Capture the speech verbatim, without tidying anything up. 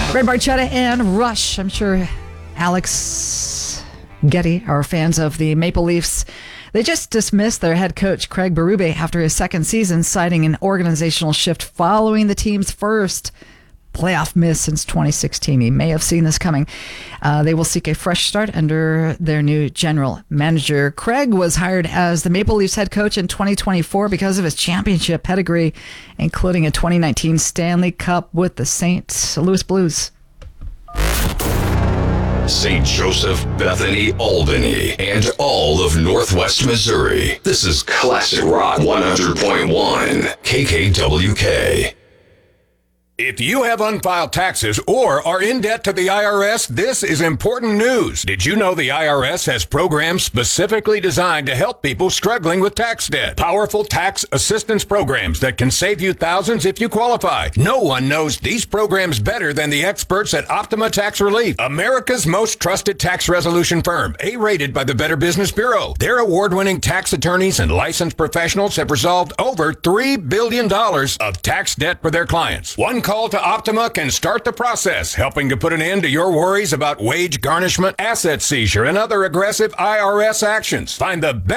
Red Barchetta and Rush. I'm sure Alex Getty are fans of the Maple Leafs. They just dismissed their head coach, Craig Berube, after his second season, citing an organizational shift following the team's first playoff miss since twenty sixteen. He may have seen this coming. Uh, they will seek a fresh start under their new general manager. Craig was hired as the Maple Leafs head coach in twenty twenty-four because of his championship pedigree, including a twenty nineteen Stanley Cup with the Saint Louis Blues. Saint Joseph, Bethany, Albany, and all of Northwest Missouri. This is Classic Rock one hundred point one, K K W K. If you have unfiled taxes or are in debt to the I R S, this is important news. Did you know the I R S has programs specifically designed to help people struggling with tax debt? Powerful tax assistance programs that can save you thousands if you qualify. No one knows these programs better than the experts at Optima Tax Relief, America's most trusted tax resolution firm, A-rated by the Better Business Bureau. Their award-winning tax attorneys and licensed professionals have resolved over three billion dollars of tax debt for their clients. One call to Optima can start the process, helping to put an end to your worries about wage garnishment, asset seizure, and other aggressive I R S actions. Find the best